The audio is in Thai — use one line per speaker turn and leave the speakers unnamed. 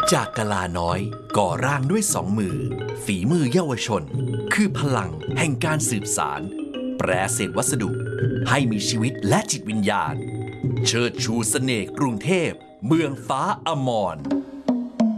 จากกะลาน้อยก่อร่างด้วย2 มือฝีมือเยาวชนคือพลังแห่งการสืบสารแปรเศษวัสดุให้มีชีวิตและจิตวิญญาณเชิดชูเสน่ห์กรุงเทพเมืองฟ้าอมร